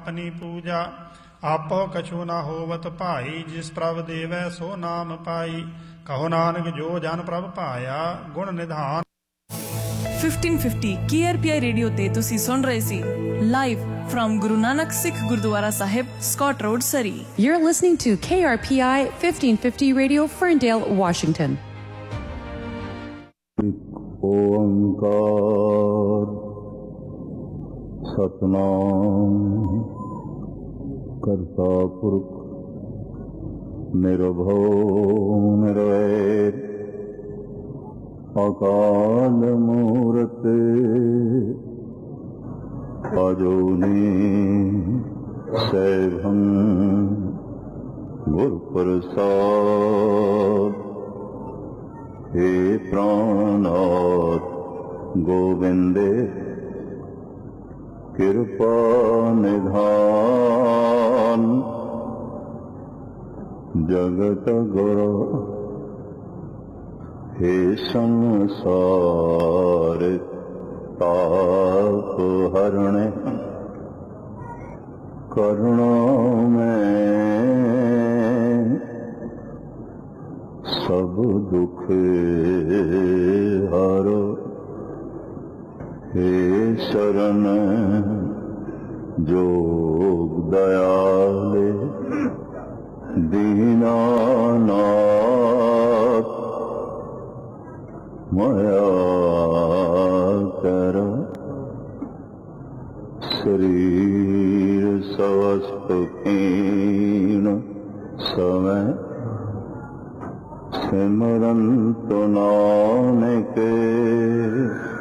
ਆਪਣੀ ਪੂਜਾ। ਆਪੋ ਕਛੂ ਨਾ ਹੋਵਤ ਭਾਈ, ਜਿਸ ਪ੍ਰਭ ਦੇਵੈ ਸੋ ਨਾਮ ਪਾਈ। ਕਹੋ ਨਾਨਕ ਜੋ ਜਨ ਪ੍ਰਭ ਭਾਇਆ, ਗੁਣ ਨਿਧਾਨ। 1550 KRPI ਰੇਡੀਓ ਤੇ ਤੁਸੀਂ ਸੁਣ ਰਹੇ ਸੀ live firm Guru Nanak Sikh Gurdwara Sahib, Scott road, Surrey. You're listening to KRPI 1550 Radio, Ferndale, Washington. ਓੰਕਾਰ ਸਤਿਨਾਮ ਕਰਤਾ ਪੁਰਖ ਨਿਰਭਉ ਨਿਰਵੈਰ ਅਕਾਲ ਮੂਰਤ ਅਜੂਨੀ ਸੈਭੰ ਗੁਰ ਪ੍ਰਸਾਦ। हे प्राणनाथ गोविंदे कृपा निधान। जगत गुरु हे संसार ताप हरणे, करुणा में सब दुख हरो। हे शरण जोग दयाले दीनानाथ, माया कर शरीर स्वस्थ कीन समय सिमरंत नानक